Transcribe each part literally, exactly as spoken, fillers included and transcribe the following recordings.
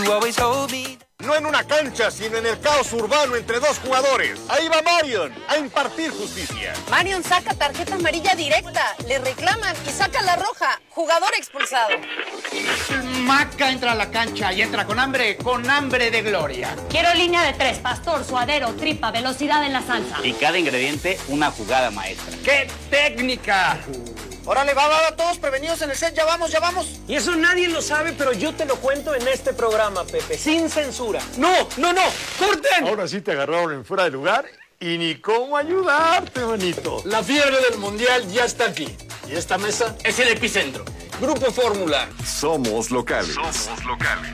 No en una cancha, sino en el caos urbano entre dos jugadores. Ahí va Marion a impartir justicia. Marion saca tarjeta amarilla directa, le reclaman y saca la roja. Jugador expulsado. Maca entra a la cancha y entra con hambre, con hambre de gloria. Quiero línea de tres, pastor, suadero, tripa, velocidad en la salsa. Y cada ingrediente una jugada maestra. ¡Qué técnica! Órale, va, va, va, todos prevenidos en el set, ya vamos, ya vamos. Y eso nadie lo sabe, pero yo te lo cuento en este programa, Pepe, sin censura. ¡No, no, no! ¡Corten! Ahora sí te agarraron en fuera de lugar y ni cómo ayudarte, manito. La fiebre del Mundial ya está aquí. Y esta mesa Es el epicentro. Grupo Fórmula. Somos locales. Somos locales.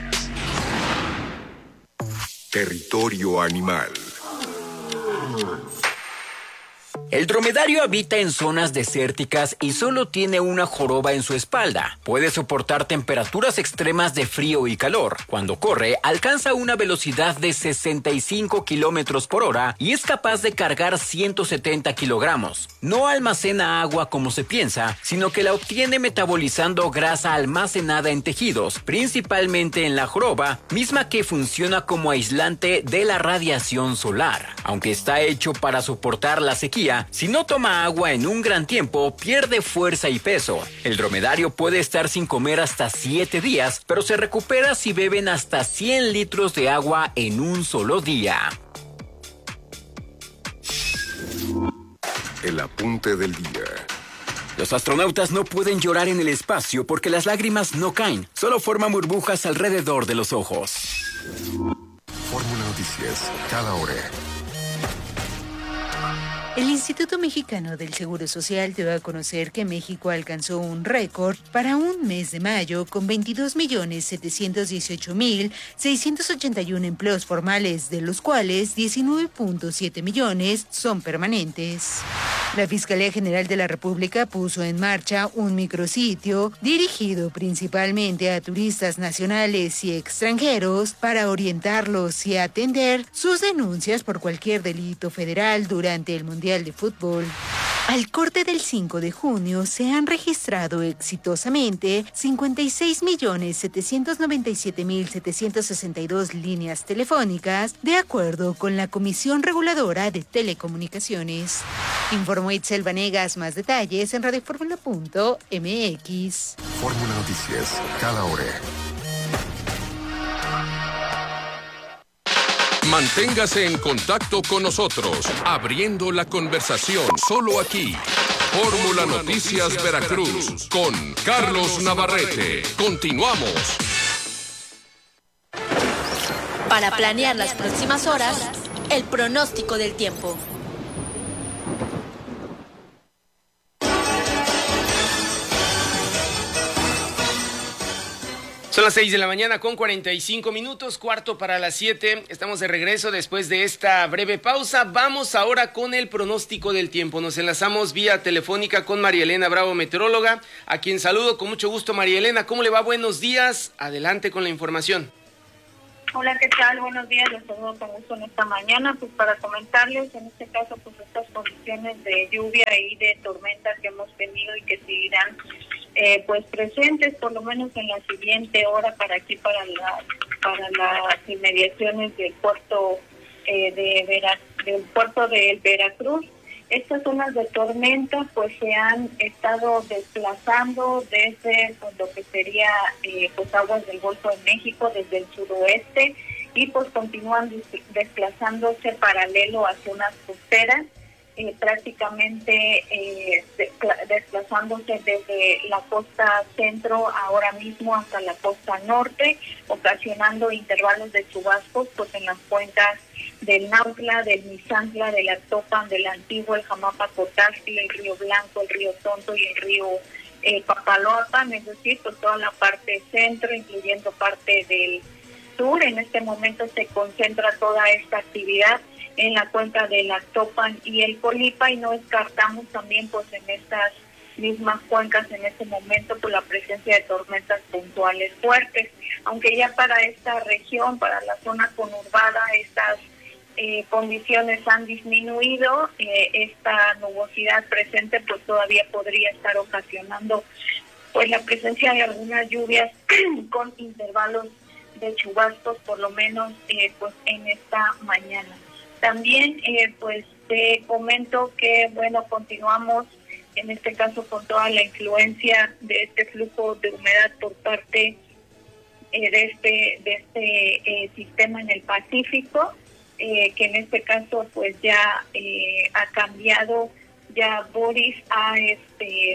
Territorio animal. El dromedario habita en zonas desérticas y solo tiene una joroba en su espalda. Puede soportar temperaturas extremas de frío y calor. Cuando corre, alcanza una velocidad de sesenta y cinco kilómetros por hora y es capaz de cargar ciento setenta kilogramos. No almacena agua como se piensa, sino que la obtiene metabolizando grasa almacenada en tejidos, principalmente en la joroba, misma que funciona como aislante de la radiación solar. Aunque está hecho para soportar la sequía, si no toma agua en un gran tiempo, pierde fuerza y peso. El dromedario puede estar sin comer hasta siete días, pero se recupera si beben hasta cien litros de agua en un solo día. El apunte del día. Los astronautas no pueden llorar en el espacio porque las lágrimas no caen, solo forman burbujas alrededor de los ojos. Fórmula Noticias, cada hora. El Instituto Mexicano del Seguro Social dio a conocer que México alcanzó un récord para un mes de mayo con veintidós millones setecientos dieciocho mil seiscientos ochenta y uno empleos formales, de los cuales diecinueve punto siete millones son permanentes. La Fiscalía General de la República puso en marcha un micrositio dirigido principalmente a turistas nacionales y extranjeros para orientarlos y atender sus denuncias por cualquier delito federal durante el Mundial de Fútbol. Al corte del cinco de junio se han registrado exitosamente cincuenta y seis millones setecientos noventa y siete mil setecientos sesenta y dos líneas telefónicas, de acuerdo con la Comisión Reguladora de Telecomunicaciones. Informó Itzel Vanegas. Más detalles en radioformula punto m x. Fórmula Noticias, cada hora. Manténgase en contacto con nosotros, abriendo la conversación solo aquí. Fórmula Noticias Veracruz, con Carlos Navarrete. Continuamos. Para planear las próximas horas, el pronóstico del tiempo. Son las seis de la mañana con cuarenta y cinco minutos, cuarto para las siete. Estamos de regreso después de esta breve pausa. Vamos ahora con el pronóstico del tiempo. Nos enlazamos vía telefónica con María Elena Bravo, meteoróloga, a quien saludo con mucho gusto. María Elena, ¿cómo le va? Buenos días. Adelante con la información. Hola, ¿qué tal? Buenos días, les saludo con gusto en esta mañana, pues para comentarles, en este caso, pues estas condiciones de lluvia y de tormenta que hemos tenido y que seguirán eh, pues presentes, por lo menos en la siguiente hora, para aquí, para la, para las inmediaciones del puerto eh, de Vera, del puerto de Veracruz. Estas zonas de tormenta pues se han estado desplazando desde pues, lo que sería eh, pues aguas del Golfo de México, desde el suroeste, y pues continúan des- desplazándose paralelo hacia unas costeras, eh, prácticamente eh, de- desplazándose desde la costa centro ahora mismo hasta la costa norte, ocasionando intervalos de chubascos pues en las cuencas del Nautla, del Misantla, del Actopan, del Antiguo, el Jamapa Cotaxtli, el Río Blanco, el Río Tonto y el Río eh, Papaloapan, es decir, pues toda la parte centro, incluyendo parte del sur. En este momento se concentra toda esta actividad en la cuenca del Actopan y el Colipa, y no descartamos también pues en estas mismas cuencas en este momento por la presencia de tormentas puntuales fuertes, aunque ya para esta región, para la zona conurbada, estas eh, condiciones han disminuido. Eh, esta nubosidad presente pues todavía podría estar ocasionando pues la presencia de algunas lluvias con intervalos de chubascos, por lo menos eh, pues en esta mañana. También eh, pues te comento que bueno, continuamos en este caso con toda la influencia de este flujo de humedad por parte eh, de este de este eh, sistema en el Pacífico, eh, que en este caso pues ya eh, ha cambiado, ya Boris a este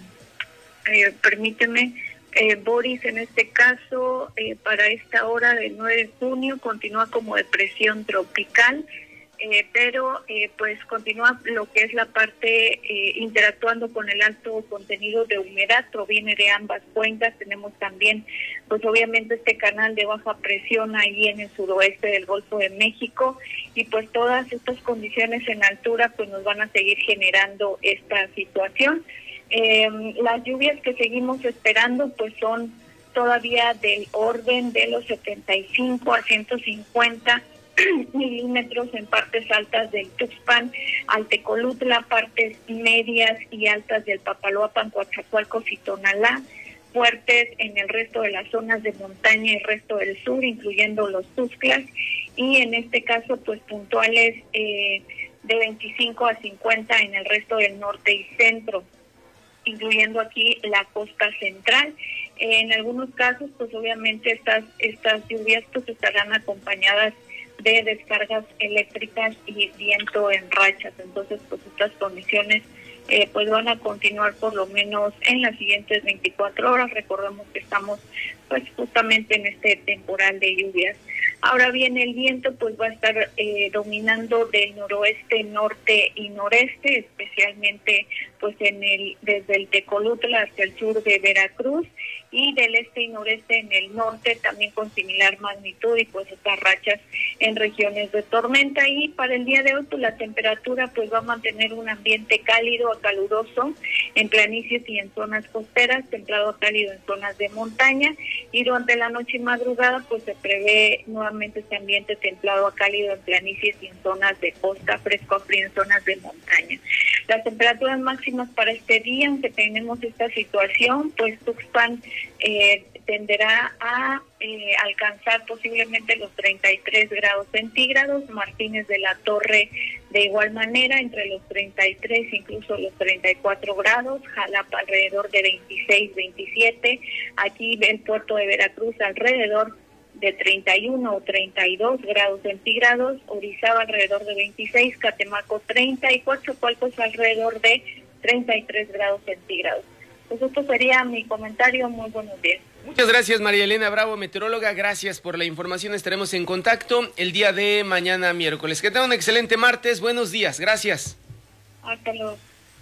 eh, permíteme eh, Boris en este caso eh, para esta hora del nueve de junio continúa como depresión tropical. Eh, pero eh, pues continúa lo que es la parte eh, interactuando con el alto contenido de humedad, proviene de ambas cuencas. Tenemos también pues obviamente este canal de baja presión ahí en el suroeste del Golfo de México, y pues todas estas condiciones en altura pues nos van a seguir generando esta situación. Eh, las lluvias que seguimos esperando pues son todavía del orden de los setenta y cinco a ciento cincuenta milímetros en partes altas del Tuxpan, Altecolutla, partes medias y altas del Papaloapan, Coatzacoalcos y Tonalá, fuertes en el resto de las zonas de montaña y resto del sur, incluyendo los Tuxtlas, y en este caso pues puntuales eh, de veinticinco a cincuenta en el resto del norte y centro, incluyendo aquí la costa central. En algunos casos pues obviamente estas estas lluvias pues estarán acompañadas de descargas eléctricas y viento en rachas. Entonces pues estas condiciones eh, pues van a continuar por lo menos en las siguientes veinticuatro horas. Recordemos que estamos pues justamente en este temporal de lluvias. Ahora bien, el viento pues va a estar eh, dominando del noroeste, norte y noreste, especialmente pues en el desde el Tecolutla hasta el sur de Veracruz, y del este y noreste en el norte también con similar magnitud, y pues estas rachas en regiones de tormenta. Y para el día de hoy pues la temperatura pues va a mantener un ambiente cálido a caluroso en planicies y en zonas costeras, templado a cálido en zonas de montaña, y durante la noche y madrugada pues se prevé nuevamente este ambiente templado a cálido en planicies y en zonas de costa, fresco a frío en zonas de montaña. Las temperaturas máximas para este día, aunque tenemos esta situación, pues Tuxpan eh, tenderá a eh, alcanzar posiblemente los treinta y tres grados centígrados, Martínez de la Torre de igual manera entre los treinta y tres, incluso los treinta y cuatro grados, Jalapa alrededor de veintiséis, veintisiete, aquí el puerto de Veracruz alrededor de treinta y uno o treinta y dos grados centígrados, Orizaba alrededor de veintiséis, Catemaco treinta y Coatzacoalcos alrededor de treinta y tres grados centígrados. Pues esto sería mi comentario. Muy buenos días. Muchas gracias, María Elena Bravo, meteoróloga. Gracias por la información. Estaremos en contacto el día de mañana, miércoles. Que tengan un excelente martes. Buenos días. Gracias. Hasta luego.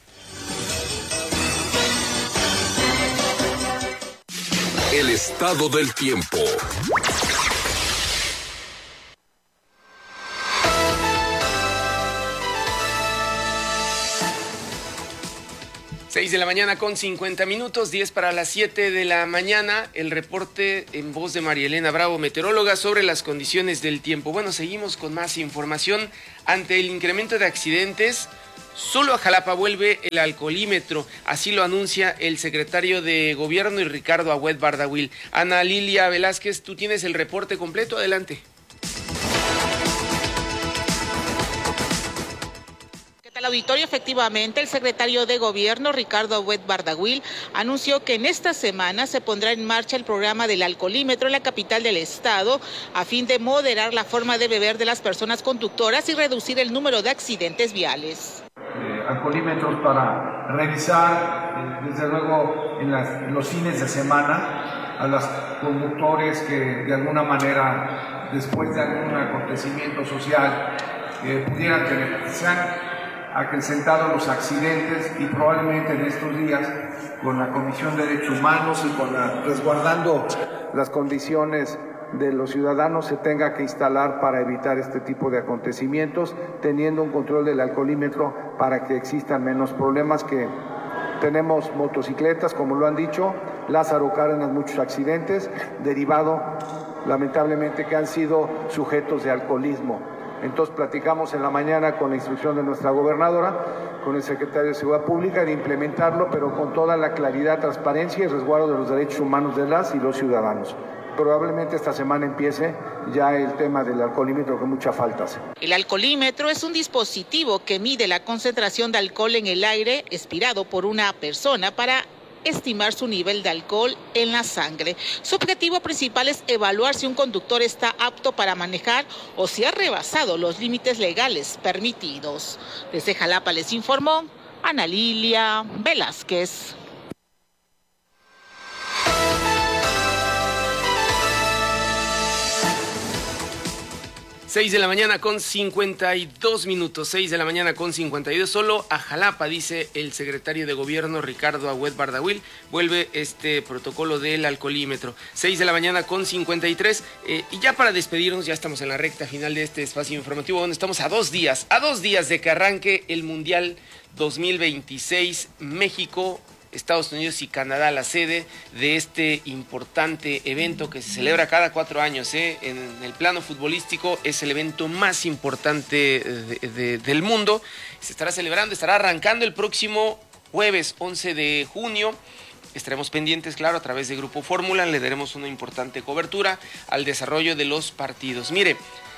El estado del tiempo. seis de la mañana con cincuenta minutos, diez para las siete de la mañana, el reporte en voz de María Elena Bravo, meteoróloga, sobre las condiciones del tiempo. Bueno, seguimos con más información. Ante el incremento de accidentes, solo a Jalapa vuelve el alcoholímetro, así lo anuncia el secretario de Gobierno y Ricardo Agüed Bardahuil. Ana Lilia Velázquez, tú tienes el reporte completo, adelante. Al auditorio, efectivamente, el secretario de Gobierno, Ricardo Agüed Bardahuil, anunció que en esta semana se pondrá en marcha el programa del alcoholímetro en la capital del estado, a fin de moderar la forma de beber de las personas conductoras y reducir el número de accidentes viales. Eh, alcoholímetros para revisar, eh, desde luego, en, las, en los fines de semana a los conductores que de alguna manera, después de algún acontecimiento social, eh, pudieran tener, sean acrecentados los accidentes, y probablemente en estos días con la Comisión de Derechos Humanos y con la, resguardando las condiciones de los ciudadanos, se tenga que instalar para evitar este tipo de acontecimientos, teniendo un control del alcoholímetro para que existan menos problemas. Que tenemos motocicletas, como lo han dicho, Lázaro Cárdenas, muchos accidentes derivado lamentablemente que han sido sujetos de alcoholismo. Entonces platicamos en la mañana con la instrucción de nuestra gobernadora, con el secretario de Seguridad Pública, de implementarlo, pero con toda la claridad, transparencia y resguardo de los derechos humanos de las y los ciudadanos. probablemente esta semana empiece ya el tema del alcoholímetro, que mucha falta hace. El alcoholímetro es un dispositivo que mide la concentración de alcohol en el aire expirado por una persona para estimar su nivel de alcohol en la sangre. Su objetivo principal es evaluar si un conductor está apto para manejar o si ha rebasado los límites legales permitidos. Desde Jalapa les informó Ana Lilia Velázquez. seis de la mañana con cincuenta y dos minutos, seis de la mañana con cincuenta y dos, solo a Jalapa, dice el secretario de Gobierno Ricardo Agüed Bardagüil, vuelve este protocolo del alcoholímetro. seis de la mañana con cincuenta y tres, eh, y ya para despedirnos, ya estamos en la recta final de este espacio informativo, donde estamos a dos días, a dos días de que arranque el Mundial dos mil veintiséis, México, Estados Unidos y Canadá, la sede de este importante evento que se celebra cada cuatro años. ¿eh? En el plano futbolístico es el evento más importante de, de, del mundo. Se estará celebrando, estará arrancando el próximo jueves once de junio. Estaremos pendientes, claro, a través de Grupo Fórmula. Le daremos una importante cobertura al desarrollo de los partidos. Mire,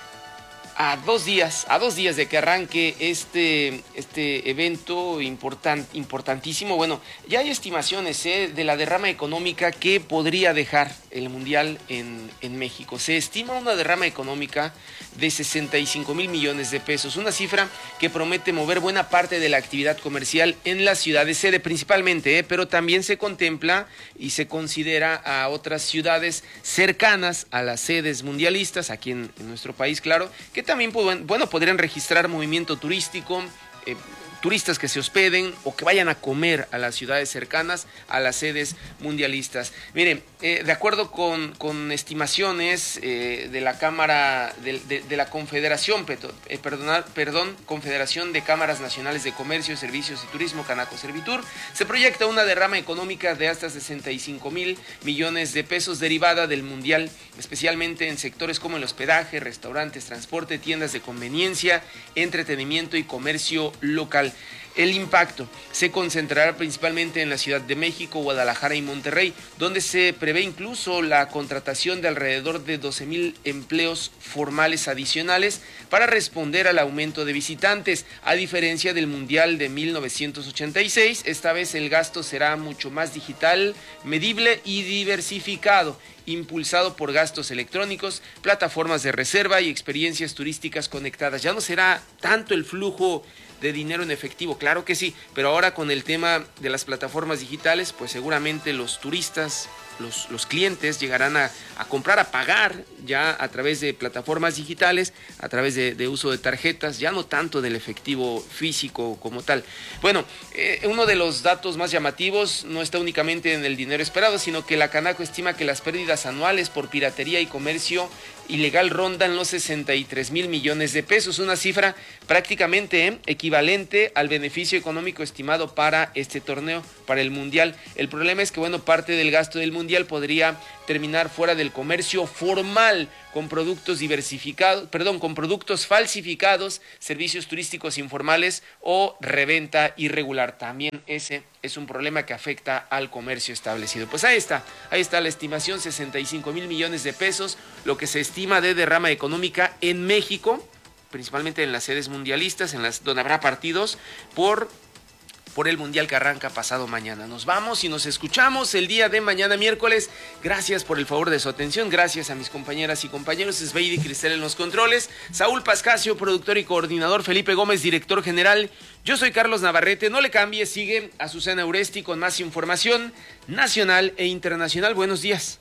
a dos días, a dos días de que arranque este, este evento important, importantísimo, bueno, ya hay estimaciones ¿eh? de la derrama económica que podría dejar el Mundial en, en México. Se estima una derrama económica de sesenta y cinco mil millones de pesos, una cifra que promete mover buena parte de la actividad comercial en las ciudades sede principalmente, ¿eh? pero también se contempla y se considera a otras ciudades cercanas a las sedes mundialistas, aquí en, en nuestro país, claro, que también bueno, podrían registrar movimiento turístico, eh, turistas que se hospeden o que vayan a comer a las ciudades cercanas a las sedes mundialistas. Miren, eh, de acuerdo con, con estimaciones eh, de la Cámara, de, de, de la Confederación, eh, perdonar, perdón, Confederación de Cámaras Nacionales de Comercio, Servicios y Turismo, Canaco Servitur, se proyecta una derrama económica de hasta sesenta y cinco mil millones de pesos derivada del Mundial, especialmente en sectores como el hospedaje, restaurantes, transporte, tiendas de conveniencia, entretenimiento y comercio local. El impacto se concentrará principalmente en la Ciudad de México, Guadalajara y Monterrey, donde se prevé incluso la contratación de alrededor de doce mil empleos formales adicionales para responder al aumento de visitantes. A diferencia del Mundial de mil novecientos ochenta y seis, esta vez el gasto será mucho más digital, medible y diversificado, impulsado por gastos electrónicos, plataformas de reserva y experiencias turísticas conectadas. Ya no será tanto el flujo de dinero en efectivo, claro que sí, pero ahora con el tema de las plataformas digitales, pues seguramente los turistas, los, los clientes llegarán a, a comprar, a pagar ya a través de plataformas digitales, a través de, de uso de tarjetas, ya no tanto del efectivo físico como tal. Bueno, eh, uno de los datos más llamativos no está únicamente en el dinero esperado, sino que la Canaco estima que las pérdidas anuales por piratería y comercio ilegal rondan los sesenta y tres mil millones de pesos, una cifra prácticamente ¿eh? equivalente al beneficio económico estimado para este torneo, para el Mundial. El problema es que, bueno, parte del gasto del Mundial podría terminar fuera del comercio formal, con productos diversificados, perdón, con productos falsificados, servicios turísticos informales o reventa irregular. También ese es un problema que afecta al comercio establecido. Pues ahí está, ahí está la estimación, sesenta y cinco mil millones de pesos, lo que se estima de derrama económica en México, principalmente en las sedes mundialistas, en las donde habrá partidos por por el Mundial que arranca pasado mañana. Nos vamos y nos escuchamos el día de mañana, miércoles. Gracias por el favor de su atención. Gracias a mis compañeras y compañeros. Sveidi Cristel en los controles. Saúl Pascasio, productor y coordinador. Felipe Gómez, director general. Yo soy Carlos Navarrete. No le cambie. Sigue Azucena Uresti con más información nacional e internacional. Buenos días.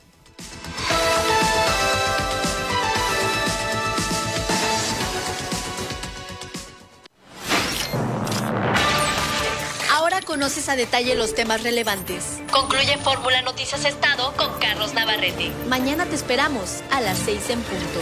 Conoces a detalle los temas relevantes. Concluye Fórmula Noticias Estado con Carlos Navarrete. Mañana te esperamos a las seis en punto.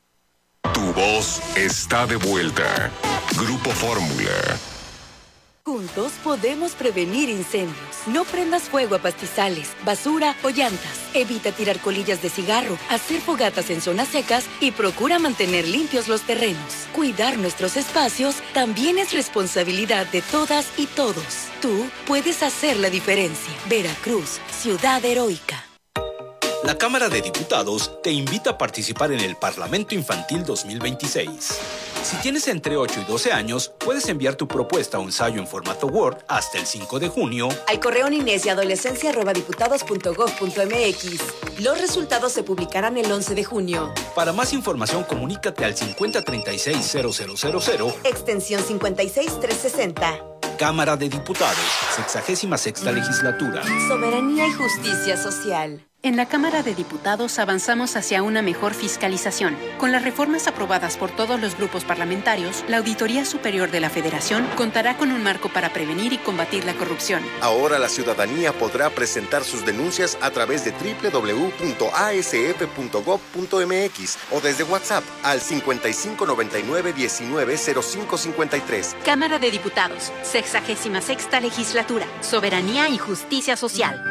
Tu voz está de vuelta. Grupo Fórmula. Juntos podemos prevenir incendios. No prendas fuego a pastizales, basura o llantas. Evita tirar colillas de cigarro, hacer fogatas en zonas secas y procura mantener limpios los terrenos. Cuidar nuestros espacios también es responsabilidad de todas y todos. Tú puedes hacer la diferencia. Veracruz, ciudad heroica. La Cámara de Diputados te invita a participar en el Parlamento Infantil dos mil veintiséis. Si tienes entre ocho y doce años, puedes enviar tu propuesta o ensayo en formato Word hasta el cinco de junio al correo niñez y adolescencia arroba diputados punto gov punto mx. Los resultados se publicarán el once de junio. Para más información, comunícate al cincuenta treinta y seis cero cero cero cero, extensión cincuenta y seis trescientos sesenta. Cámara de Diputados, sexagésima sexta legislatura. Soberanía y justicia social. En la Cámara de Diputados avanzamos hacia una mejor fiscalización. Con las reformas aprobadas por todos los grupos parlamentarios, la Auditoría Superior de la Federación contará con un marco para prevenir y combatir la corrupción. Ahora la ciudadanía podrá presentar sus denuncias a través de doble u doble u doble u punto a s f punto gov punto m x o desde WhatsApp al cincuenta y cinco noventa y nueve diecinueve cero cinco cincuenta y tres. Cámara de Diputados, sexagésima sexta legislatura, soberanía y justicia social.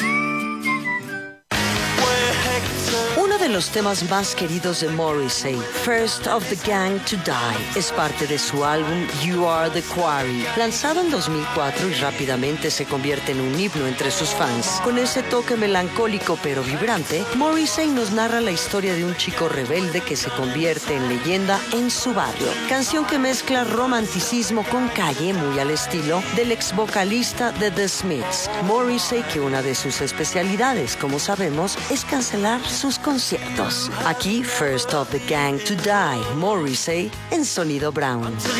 Uno de los temas más queridos de Morrissey, First of the Gang to Die, es parte de su álbum You Are the Quarry, lanzado en dos mil cuatro y rápidamente se convierte en un himno entre sus fans. Con ese toque melancólico pero vibrante, Morrissey nos narra la historia de un chico rebelde que se convierte en leyenda en su barrio. Canción que mezcla romanticismo con calle, muy al estilo del ex vocalista de The Smiths. Morrissey, que una de sus especialidades, como sabemos, es cancelar sus conciertos. Aquí, First of the Gang to Die, Morrissey en Sonido Brown.